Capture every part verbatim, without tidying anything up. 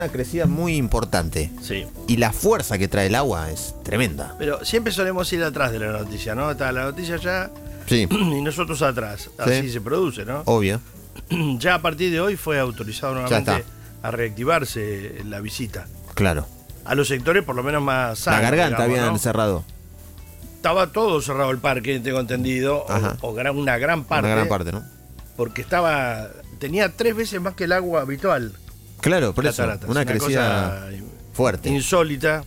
Una crecida muy importante. Sí. Y la fuerza que trae el agua es tremenda. Pero siempre solemos ir atrás de la noticia, ¿no? Está la noticia ya Sí. y nosotros atrás. Así Sí. se produce, ¿no? Obvio. Ya a partir de hoy fue autorizado nuevamente está. a reactivarse la visita. Claro. A los sectores por lo menos más La sanos, garganta digamos, habían ¿no? cerrado. Estaba todo cerrado el parque, tengo entendido, Ajá. o, o gran- una gran parte. Una gran parte, ¿no? Porque estaba tenía tres veces más que el agua habitual. Claro, por eso. Cataratas. Una crecida cosa fuerte. insólita,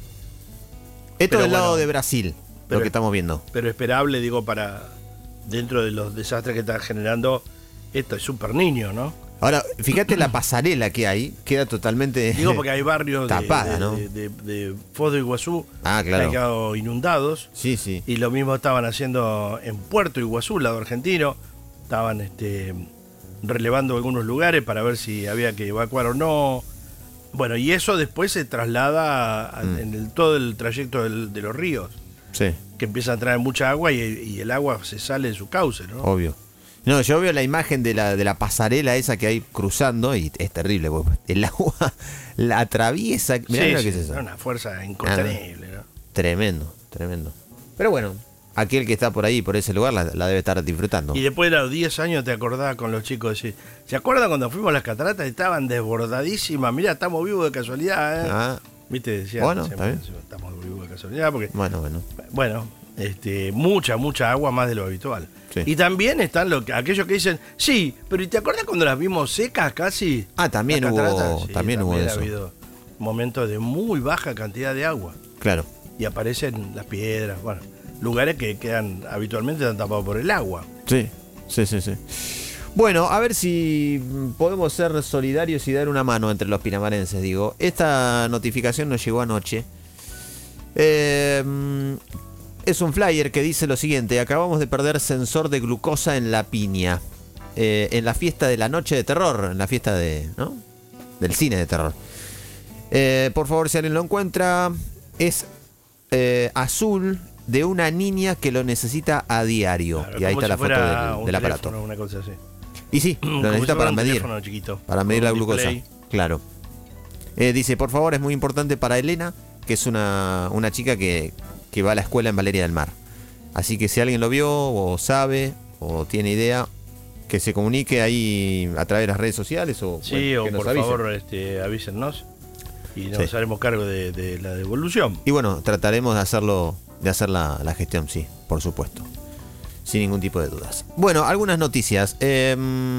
Esto pero del lado bueno, de Brasil, pero- lo que estamos viendo. pero esperable, digo, para dentro de los desastres que está generando. Esto es súper niño, ¿no? Ahora, fíjate la pasarela que hay, queda totalmente Digo porque hay barrios de, tapada, de, ¿no? de, de- de Foz do Iguazú Ah, que claro. han quedado inundados. Sí, sí. Y lo mismo estaban haciendo en Puerto Iguazú, lado argentino. Estaban este, relevando algunos lugares para ver si había que evacuar o no. Bueno, y eso después se traslada a- Mm. en el, todo el trayecto del- de los ríos, Sí, que empiezan a traer mucha agua y, y el agua se sale de su cauce, ¿no? obvio. No, yo veo la imagen de la, de la pasarela esa que hay cruzando y es terrible, porque el agua la atraviesa. Mirá Sí, lo sí, que es eso. una fuerza incontenible, ¿no? Tremendo, tremendo. Pero bueno, aquel que está por ahí, por ese lugar, la, la debe estar disfrutando. Y después de los diez años te acordás con los chicos, decís, ¿se acuerdan cuando fuimos a las cataratas? Estaban desbordadísimas, mirá, estamos vivos de casualidad, ¿eh? Ah, ¿Viste? Decían, Bueno, siempre, está bien. estamos vivos de casualidad, porque, bueno, bueno. bueno, este, mucha, mucha agua más de lo habitual. Sí. Y también están lo que, aquellos que dicen, sí, pero ¿y te acuerdas cuando las vimos secas casi? Ah, también Las hubo- cataratas? Sí, también hubo ha eso. habido momentos de muy baja cantidad de agua. Claro. Y aparecen las piedras, bueno, lugares que quedan habitualmente están tapados por el agua. Sí, sí, sí, sí. Bueno, a ver si podemos ser solidarios y dar una mano entre los pinamarenses, digo. Esta notificación nos llegó anoche. Eh, es un flyer que dice lo siguiente: acabamos de perder sensor de glucosa en La Piña. Eh, en la fiesta de la noche de terror, en la fiesta de, ¿no? del cine de terror. Eh, por favor, si alguien lo encuentra, es eh, azul de una niña que lo necesita a diario. Claro, y ahí como está si la foto fuera del, un del aparato. teléfono, una cosa así. Y sí, Como lo si necesita fuera para un medir. teléfono chiquito, Para medir con la un glucosa. display. Claro. Eh, dice, por favor, es muy importante para Elena, que es una, una chica que, que va a la escuela en Valeria del Mar. Así que si alguien lo vio, o sabe, o tiene idea, que se comunique ahí a través de las redes sociales o Sí, bueno, o que nos por avise. favor este, avísennos y nos Sí. haremos cargo de, de la devolución. Y bueno, trataremos de hacerlo, de hacer la, la gestión, sí, por supuesto. Sin ningún tipo de dudas. Bueno, algunas noticias. Eh,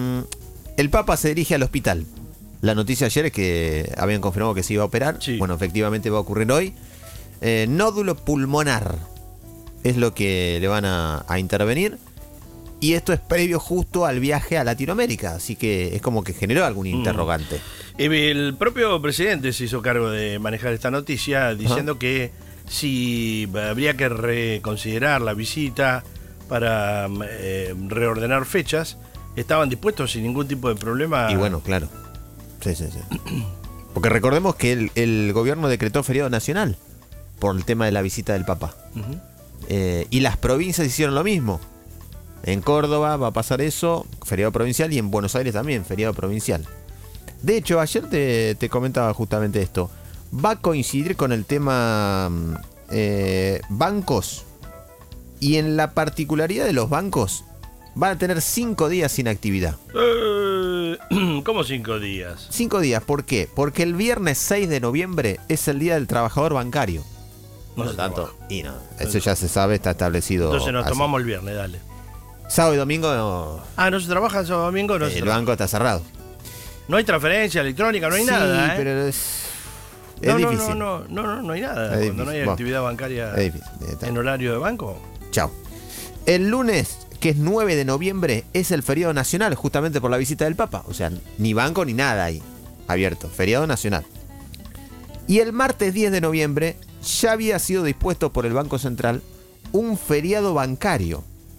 el Papa se dirige al hospital. La noticia ayer es que habían confirmado que se iba a operar. Sí. Bueno, efectivamente va a ocurrir hoy. Eh, nódulo pulmonar es lo que le van a, a intervenir. Y esto es previo justo al viaje a Latinoamérica. Así que es como que generó algún interrogante. El propio presidente se hizo cargo de manejar esta noticia diciendo Ajá. que si habría que reconsiderar la visita para eh, reordenar fechas, estaban dispuestos sin ningún tipo de problema. Y bueno, claro. Sí, sí, sí. Porque recordemos que el, el gobierno decretó feriado nacional por el tema de la visita del Papa. Ujú. Eh, y las provincias hicieron lo mismo. En Córdoba va a pasar eso, feriado provincial, y en Buenos Aires también, feriado provincial. De hecho, ayer te, te comentaba justamente esto. Va a coincidir con el tema eh, bancos. Y en la particularidad de los bancos, van a tener cinco días sin actividad. Eh, ¿Cómo cinco días? Cinco días, ¿por qué? Porque el viernes seis de noviembre es el Día del Trabajador Bancario. No se trabaja. Y no, eso ya se sabe, está establecido. Entonces nos así. tomamos el viernes, dale. Sábado y domingo no, Ah, ¿no se trabaja el sábado domingo? No, se el trabaja. banco está cerrado. No hay transferencia electrónica, no hay Sí, nada, ¿eh? pero es, es no, no, difícil. No, no, no, no, no hay nada. Es Cuando no hay difícil. actividad bancaria Es difícil. Está. en horario de banco. Chao. El lunes, que es nueve de noviembre, es el feriado nacional, justamente por la visita del Papa. O sea, ni banco ni nada ahí abierto. Feriado nacional. Y el martes diez de noviembre ya había sido dispuesto por el Banco Central un feriado bancario.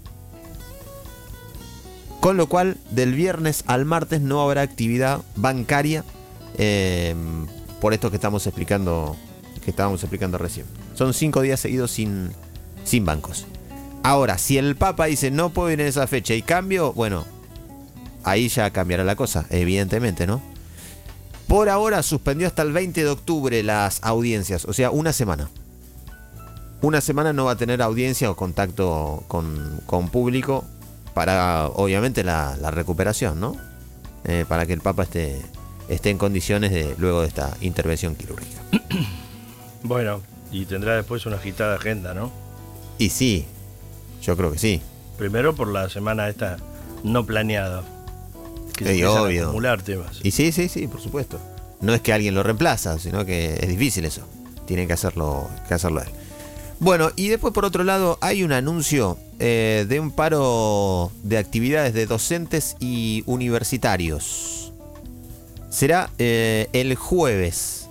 Con lo cual, del viernes al martes no habrá actividad bancaria eh, por esto que estamos explicando, que estábamos explicando recién. Son cinco días seguidos sin, sin bancos. Ahora, si el Papa dice no puedo ir en esa fecha y cambio, bueno, ahí ya cambiará la cosa, evidentemente, ¿no? Por ahora suspendió hasta el veinte de octubre las audiencias, o sea, una semana. Una semana no va a tener audiencia o contacto con, con público para, obviamente, la, la recuperación, ¿no? Eh, para que el Papa esté, esté en condiciones de luego de esta intervención quirúrgica. Bueno, y tendrá después una agitada agenda, ¿no? Y sí, yo creo que sí. Primero por la semana esta no planeada. Que se Sí, empiezan obvio. a acumular temas. Y sí, sí, sí, por supuesto. No es que alguien lo reemplaza, sino que es difícil eso. Tienen que hacerlo, que hacerlo él. Bueno, y después por otro lado hay un anuncio eh, de un paro de actividades de docentes y universitarios. Será eh, el jueves.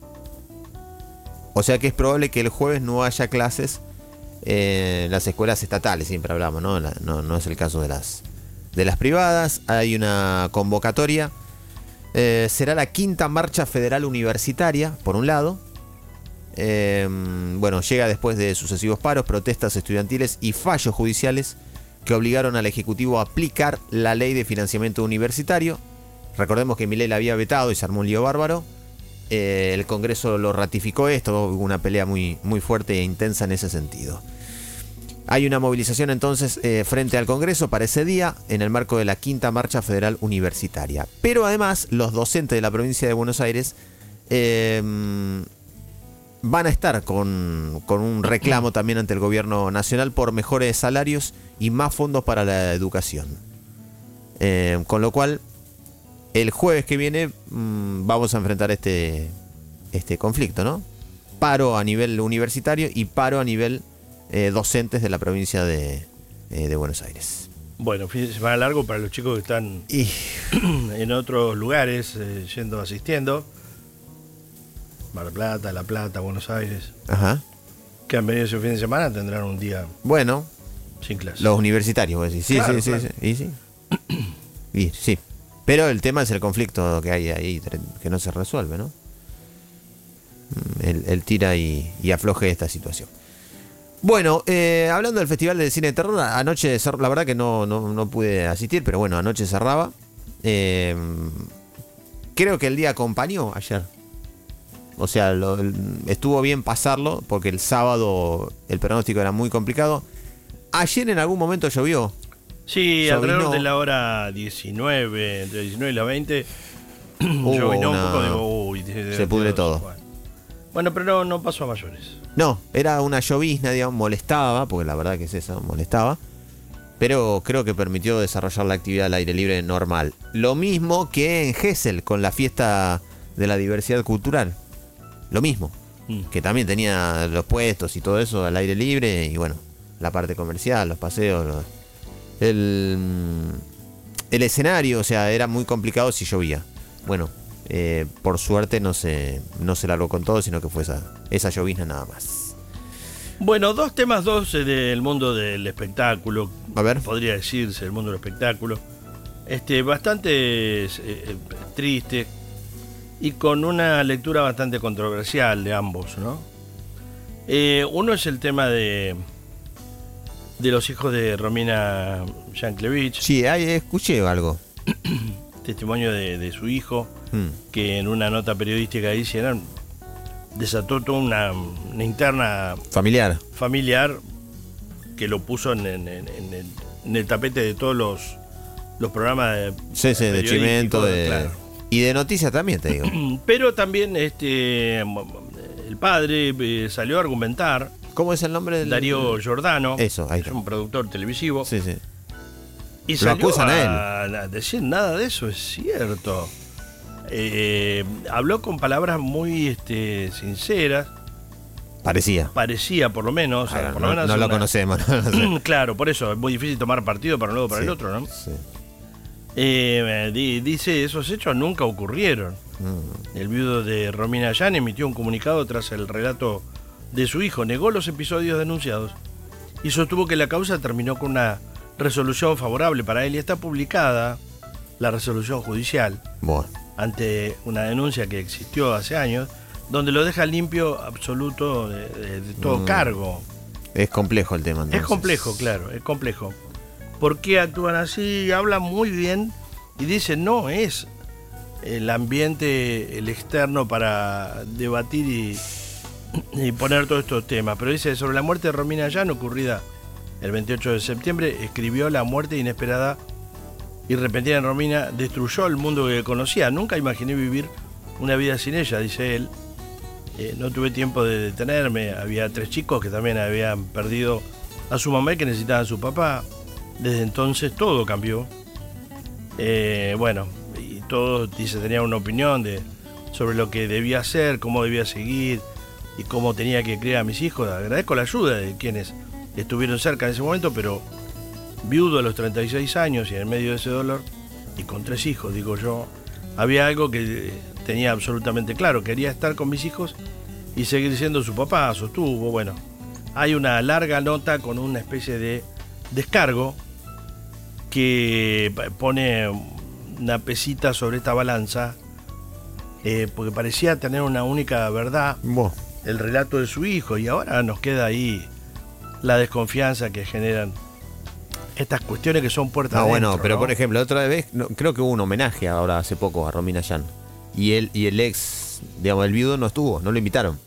O sea que es probable que el jueves no haya clases eh, en las escuelas estatales, siempre hablamos, ¿no? La, no, no es el caso de las, de las privadas. Hay una convocatoria. Eh, será la quinta marcha federal universitaria, por un lado. Eh, bueno, llega después de sucesivos paros, protestas estudiantiles y fallos judiciales que obligaron al Ejecutivo a aplicar la ley de financiamiento universitario. Recordemos que Milei la había vetado y se armó un lío bárbaro. Eh, el Congreso lo ratificó esto, hubo una pelea muy, muy fuerte e intensa en ese sentido. Hay una movilización entonces eh, frente al Congreso para ese día en el marco de la quinta marcha federal universitaria. Pero además los docentes de la provincia de Buenos Aires eh, van a estar con, con un reclamo también ante el gobierno nacional por mejores salarios y más fondos para la educación. Eh, con lo cual, el jueves que viene mmm, vamos a enfrentar este, este conflicto, ¿no? Paro a nivel universitario y paro a nivel eh, docentes de la provincia de, eh, de Buenos Aires. Bueno, fin de semana largo para los chicos que están y... en otros lugares, eh, yendo, asistiendo. Mar del Plata, La Plata, Buenos Aires. Ajá. Que han venido ese fin de semana tendrán un día bueno sin clase. Los universitarios, vos decís. Sí, claro, sí, claro. sí, sí. Y sí. Y sí. Pero el tema es el conflicto que hay ahí, que no se resuelve, ¿no? El, el tira y, y afloje de esta situación. Bueno, eh, hablando del Festival de Cine de Terror, anoche, la verdad que no, no, no pude asistir, pero bueno, anoche cerraba. Eh, creo que el día acompañó ayer. O sea, lo, estuvo bien pasarlo, porque el sábado el pronóstico era muy complicado. Ayer en algún momento llovió. Sí, Llovinó. alrededor de la hora diecinueve, entre diecinueve y la veinte, Hubo llovinó una- un poco, digo, uy, de- de- se pudre de- todo. Bueno, Bueno, pero no, no pasó a mayores. No, era una llovizna, digamos, molestaba, porque la verdad que es eso, molestaba. Pero creo que permitió desarrollar la actividad al aire libre normal. Lo mismo que en Gesell, con la fiesta de la diversidad cultural. Lo mismo. Mm. Que también tenía los puestos y todo eso al aire libre. Y bueno, la parte comercial, los paseos, los- el, el escenario, o sea, era muy complicado si llovía. Bueno, eh, por suerte no se, no se largó con todo, sino que fue esa, esa llovizna nada más. Bueno, dos temas, dos eh, del mundo del espectáculo. A ver. Podría decirse, el mundo del espectáculo. Este, bastante eh, eh, triste y con una lectura bastante controversial de ambos, ¿no? Eh, uno es el tema de de los hijos de Romina Yanklevich, Sí, ahí escuché algo. testimonio de, de su hijo, Mm. que en una nota periodística ahí hicieron, desató toda una, una interna Familiar. familiar que lo puso en, en- en- en el, en el tapete de todos los, los programas de, Sí, sí, de periodísticos, Chimento. De... claro. Y de noticias también, te digo. Pero también este el padre eh, salió a argumentar, ¿Cómo es el nombre del...? Darío Giordano, Eso, ahí es está. un productor televisivo, Sí, sí. y Lo salió acusan a, a decir nada de eso, es cierto. Eh, habló con palabras muy este, sinceras, Parecía. parecía por lo menos. Ah, por no lo menos no lo una- conocemos. No, sé. Claro, por eso es muy difícil tomar partido para un lado o para Sí, el otro, ¿no? sí. Eh, di- dice, esos hechos nunca ocurrieron. Mm. El viudo de Romina Yan emitió un comunicado tras el relato de su hijo, negó los episodios denunciados y sostuvo que la causa terminó con una resolución favorable para él y está publicada la resolución judicial Bueno. ante una denuncia que existió hace años, donde lo deja limpio absoluto de, de- de todo Mm. cargo. Es complejo el tema, entonces. Es complejo, claro, es complejo. ¿Por qué actúan así? Hablan muy bien y dicen, no, es el ambiente, el externo para debatir y, y poner todos estos temas. Pero dice, sobre la muerte de Romina Yan, ocurrida el veintiocho de septiembre, escribió: la muerte inesperada y repentina de Romina destruyó el mundo que conocía. Nunca imaginé vivir una vida sin ella, dice él. Eh, no tuve tiempo de detenerme. Había tres chicos que también habían perdido a su mamá y que necesitaban a su papá. Desde entonces todo cambió. Eh, bueno, y todos, dice, tenían una opinión de, sobre lo que debía hacer, cómo debía seguir y cómo tenía que criar a mis hijos. Agradezco la ayuda de quienes estuvieron cerca en ese momento, pero viudo a los treinta y seis años y en medio de ese dolor, y con tres hijos, digo yo, había algo que tenía absolutamente claro: quería estar con mis hijos y seguir siendo su papá, sostuvo. Bueno, hay una larga nota con una especie de descargo que pone una pesita sobre esta balanza, eh, porque parecía tener una única verdad, Bueno. el relato de su hijo, y ahora nos queda ahí la desconfianza que generan estas cuestiones que son puertas No, adentro, bueno, pero ¿no? por ejemplo, otra vez, no, creo que hubo un homenaje ahora hace poco a Romina Yan. Y él y el ex, digamos, el viudo no estuvo, no lo invitaron.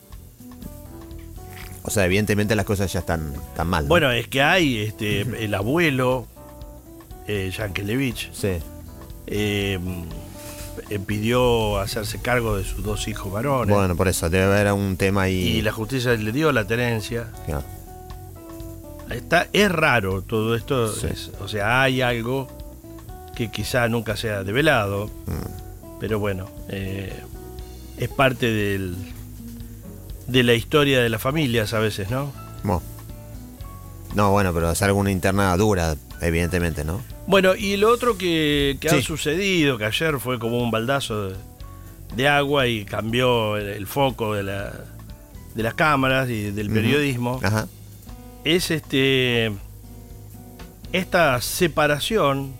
O sea, evidentemente las cosas ya están tan mal, ¿no? Bueno, es que hay este el abuelo, eh, Yankelevich, Sí. eh, eh, pidió hacerse cargo de sus dos hijos varones. Bueno, por eso, debe haber un tema ahí. Y la justicia le dio la tenencia. Claro. Está, es raro todo esto, Sí. es- o sea, hay algo que quizá nunca sea develado, Mm. pero bueno, eh, es parte del, de la historia de las familias a veces, ¿no? Bueno. No, bueno, pero es alguna interna dura, evidentemente, ¿no? Bueno, y lo otro que, que Sí. ha sucedido, que ayer fue como un baldazo de, de agua y cambió el, el foco de, la, de las cámaras y del Ujú. periodismo, Ajá. es este esta separación.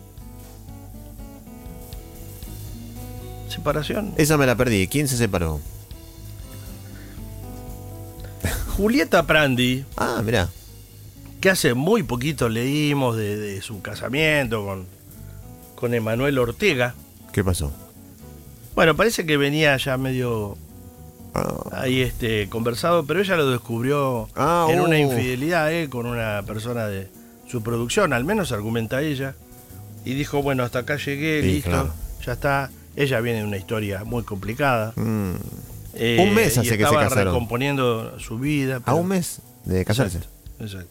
¿Separación? Esa me la perdí. ¿Quién se separó? Julieta Prandi, Ah, mirá. que hace muy poquito leímos de, de su casamiento con, con Emanuel Ortega. ¿Qué pasó? Bueno, parece que venía ya medio Ah, ahí este conversado, pero ella lo descubrió Ah, en uh. una infidelidad eh, con una persona de su producción, al menos argumenta ella, y dijo, bueno, hasta acá llegué, Sí, listo, claro. ya está. Ella viene de una historia muy complicada. mm. eh, Un mes y hace que se estaba casaron. recomponiendo su vida. ¿A pero- un mes de casarse? Exacto, exacto.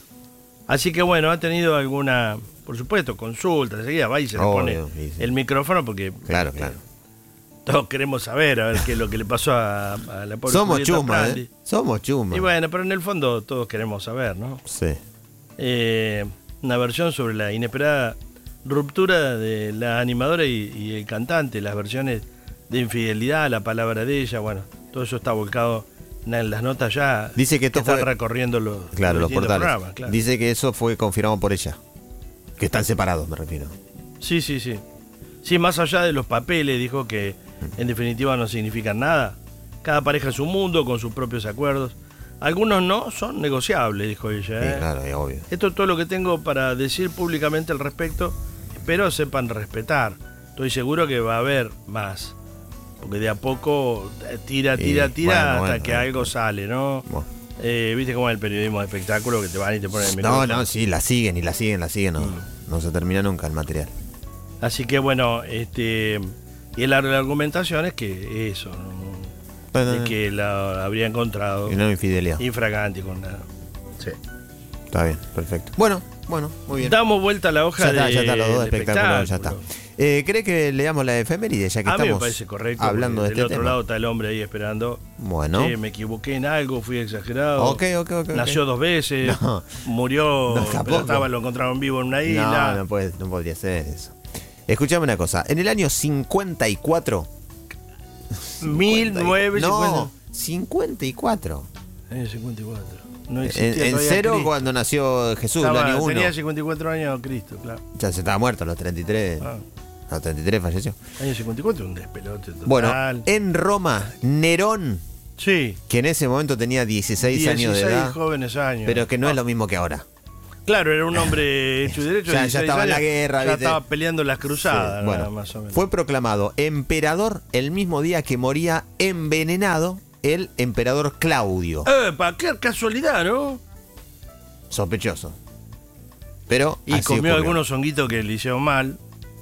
Así que bueno, ha tenido alguna, por supuesto, consulta, enseguida va y se le Obvio, pone sí, sí. el micrófono porque Claro, eh, claro. todos queremos saber a ver qué es lo que le pasó a, a la pobre Somos Julieta chumas, Prandi. ¿eh? Somos chumas. Y bueno, pero en el fondo todos queremos saber, ¿no? Sí. Eh, una versión sobre la inesperada ruptura de la animadora y, y el cantante, las versiones de infidelidad, la palabra de ella, bueno, todo eso está volcado en las notas ya. Dice que esto están fue- recorriendo los, Claro, los distintos portales. programas, claro. Dice que eso fue confirmado por ella. Que están separados, me refiero. Sí, sí, sí. Sí, más allá de los papeles, dijo que en definitiva no significan nada. Cada pareja es un mundo con sus propios acuerdos. Algunos no son negociables, dijo ella. Sí, ¿eh? claro, es obvio. Esto es todo lo que tengo para decir públicamente al respecto. Espero sepan respetar. Estoy seguro que va a haber más. Porque de a poco eh, tira, tira, Y, tira bueno, hasta bueno, que bueno. algo sale, ¿no? Bueno. Eh, ¿Viste cómo es el periodismo de espectáculo que te van y te ponen el No, micrófono? no, sí, la siguen y la siguen, la siguen. No, Mm. no se termina nunca el material. Así que bueno, este y la, la argumentación es que eso, ¿no? de que la habría encontrado Y no infidelidad. infragante con la... Sí. Está bien, perfecto. Bueno, bueno, muy bien. Damos vuelta a la hoja Ya está, de ya está, los dos del espectáculos, ya está. espectáculo. Eh, ¿Cree que leamos la efeméride ya que A mí me estamos parece correcto. hablando de porque este del otro tema? lado está el hombre ahí esperando. Bueno. Che, me equivoqué en algo, fui exagerado. Ok, ok, ok. ok. Nació dos veces, No. murió, No, pero tampoco. estaba, lo encontraron vivo en una No, isla. no, puede, no podría ser eso. Escuchame una cosa. En el año cincuenta y cuatro. mil novecientos cincuenta. No, cincuenta y cuatro. Año cincuenta y cuatro. No En, existía en todavía cero Cristo. cuando nació Jesús, Estaba- el año uno. Tenía cincuenta y cuatro años Cristo, claro. Ya se estaba muerto a los treinta y tres. Ah, A los treinta y tres falleció. año cincuenta y cuatro, un despelote total. Bueno, en Roma, Nerón, sí. que en ese momento tenía dieciséis, años de edad, jóvenes años. pero que no es lo mismo que ahora. Claro, era un hombre hecho y derecho. Ya- ya dieciséis estaba en la años, guerra, Ya ¿viste? estaba peleando las cruzadas, Sí, bueno, más o menos. fue proclamado emperador el mismo día que moría envenenado el emperador Claudio. ¡Epa! ¡Qué casualidad, ¿no? Sospechoso. Pero Y así comió ocurrió. algunos honguitos que le hicieron mal.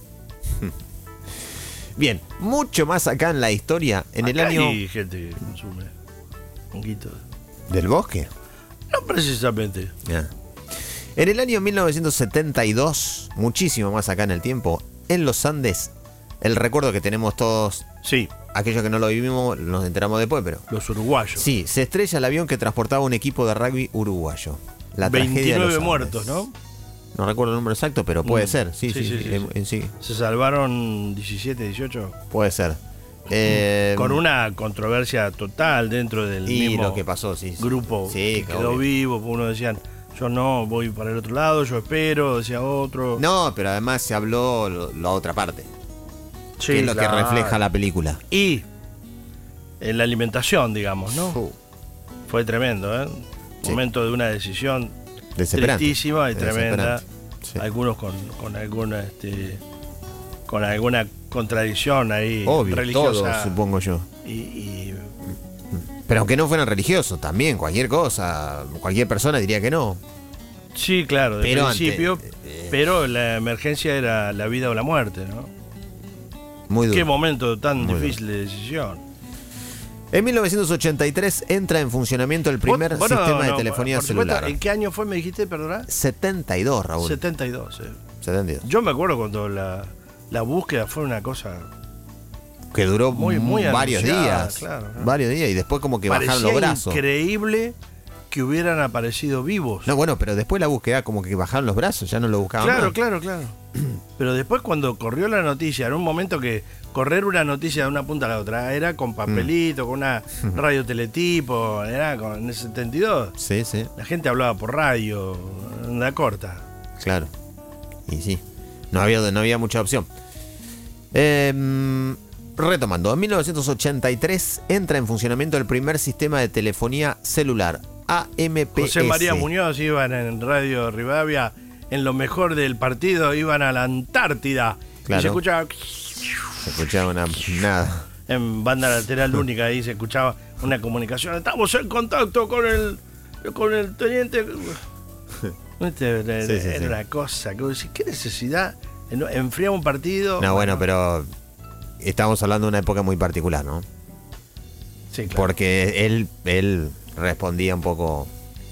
Bien, mucho más acá en la historia, en el Acá año hay gente que consume honguitos. del bosque. No precisamente. Ya. En el año mil novecientos setenta y dos, muchísimo más acá en el tiempo, en los Andes, el recuerdo que tenemos todos, Sí, aquellos que no lo vivimos, nos enteramos después, pero los uruguayos. sí, se estrella el avión que transportaba un equipo de rugby uruguayo. La tragedia de veintinueve los Andes. muertos, ¿no? No recuerdo el número exacto, pero puede Mm. ser. Sí, sí, Sí, sí, sí, sí, en- sí. en sí, Se salvaron diecisiete, dieciocho. puede ser. Eh, Con una controversia total dentro del y mismo lo que pasó, sí, sí. grupo Sí, que que quedó obvio. vivo. Uno decían, yo no, voy para el otro lado, yo espero, decía otro. No, pero además se habló lo- la otra parte, Sí, que es lo claro. que refleja la película. Y en la alimentación, digamos, ¿no? Uh, Fue tremendo, ¿eh? Sí. Momento de una decisión desesperante. tristísima y tremenda. Desesperante. Sí. Algunos con, con alguna este, con alguna contradicción ahí Obvio, religiosa. todo, supongo yo. Y, y- Pero aunque no fueran religiosos, también, cualquier cosa, cualquier persona diría que no. sí, claro, de Pero principio, antes, eh, pero la emergencia era la vida o la muerte, ¿no? Muy duro. Qué momento tan Muy difícil de decisión. En mil novecientos ochenta y tres entra en funcionamiento el primer Vos- vos no- sistema de no, telefonía por supuesto, celular. ¿En qué año fue, me dijiste, perdona? setenta y dos, Raúl. setenta y dos. eh. setenta y dos. Yo me acuerdo cuando la, la búsqueda fue una cosa. Que duró Muy, muy varios anunciada, días. claro, ¿no? Varios días y después como que bajaron Parecía los brazos. increíble que hubieran aparecido vivos. No, bueno, pero después la búsqueda como que bajaron los brazos, ya no lo buscaban Claro, más. claro, claro. Pero después cuando corrió la noticia, en un momento que correr una noticia de una punta a la otra era con papelito, con una radio teletipo, era con, en el setenta y dos. Sí, sí, La gente hablaba por radio, onda corta. claro. Y sí, no había, no había mucha opción. Eh, retomando, en mil novecientos ochenta y tres entra en funcionamiento el primer sistema de telefonía celular, A M P S. José María Muñoz iban en Radio Rivadavia, en lo mejor del partido, iban a la Antártida. Claro. Y se escuchaba Se escuchaba una, nada. en banda lateral única, ahí se escuchaba una comunicación. Estamos en contacto con el con el teniente. ¿Viste? Era, Sí, sí, era sí. una cosa que vos decís, ¿qué necesidad? En- Enfriar un partido. No, bueno, pero estamos hablando de una época muy particular, ¿no? Sí, claro. Porque él, él respondía un poco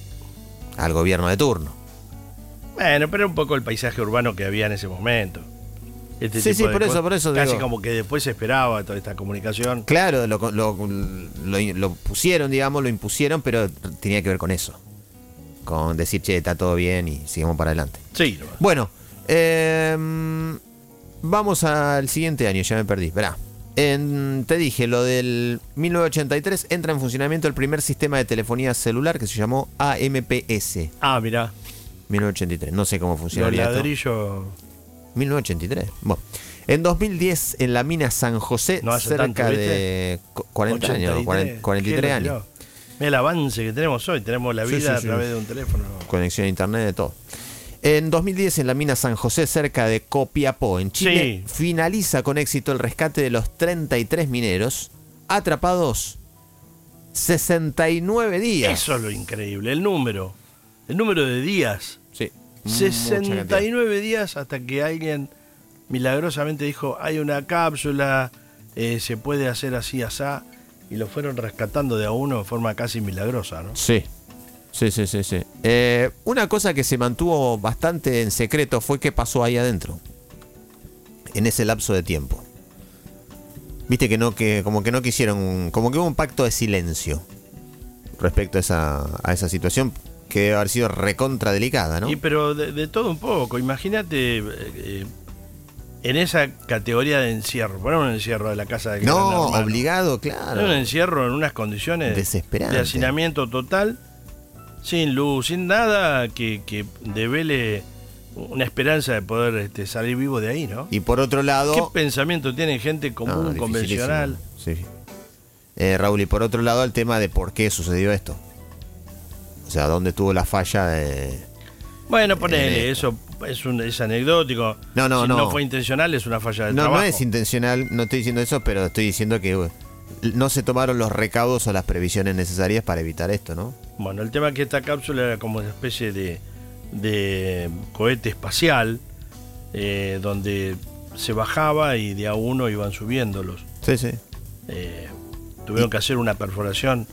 al gobierno de turno. Bueno, pero un poco el paisaje urbano que había en ese momento. Este Sí, tipo sí, de por eso, cosas. por eso Casi digo. como que después se esperaba toda esta comunicación. Claro, lo, lo, lo- lo pusieron, digamos, lo impusieron, pero tenía que ver con eso. Con decir, che, está todo bien y sigamos para adelante. Sí, no. Bueno, eh, vamos al siguiente año, ya me perdí. Verá. En- te dije, lo del mil novecientos ochenta y tres entra en funcionamiento el primer sistema de telefonía celular que se llamó A M P S. Ah, mirá, mil novecientos ochenta y tres. No sé cómo los funcionaría esto. ladrillos. mil novecientos ochenta y tres. Bueno. En dos mil diez, en la mina San José, No hace cerca tanto, ¿viste? de cu- cuarenta años, ochenta y tres. cuarenta, cuarenta y tres Qué años. loco. Mira el avance que tenemos hoy. Tenemos la Sí, vida sí, sí. a través de un teléfono. Conexión a internet, de todo. En dos mil diez, en la mina San José, cerca de Copiapó, en Chile, Sí. finaliza con éxito el rescate de los treinta y tres mineros atrapados sesenta y nueve días. Eso es lo increíble, el número. El número de días. Sí. mucha sesenta y cantidad. nueve días hasta que alguien milagrosamente dijo, hay una cápsula, eh, se puede hacer así, asá. Y lo fueron rescatando de a uno de forma casi milagrosa, ¿no? Sí. Sí, sí, sí, sí. Eh, una cosa que se mantuvo bastante en secreto fue qué pasó ahí adentro. En ese lapso de tiempo. Viste que no, que como que no quisieron, como que hubo un pacto de silencio respecto a esa, a esa situación que debe haber sido recontra delicada, ¿no? Y pero de, de todo un poco, imagínate eh, eh, en esa categoría de encierro, poner un encierro de la casa de Gran No, Hermano. obligado, Poner claro. un encierro en unas condiciones Desesperante. de hacinamiento total, sin luz, sin nada que, que devele una esperanza de poder este, salir vivo de ahí, ¿no? Y por otro lado... ¿Qué pensamiento tiene gente común, No, dificilísimo. convencional? Sí. Eh, Raúl, y por otro lado el tema de por qué sucedió esto. O sea, dónde tuvo la falla de, Bueno, ponele, Eh, eso es, un, es anecdótico. No, no, si no. no fue intencional, es una falla de No, trabajo. no es intencional, no estoy diciendo eso, pero estoy diciendo que uh, no se tomaron los recaudos o las previsiones necesarias para evitar esto, ¿no? Bueno, el tema es que esta cápsula era como una especie de, de cohete espacial, eh, donde se bajaba y de a uno iban subiéndolos. Sí, sí. Eh, tuvieron que hacer una perforación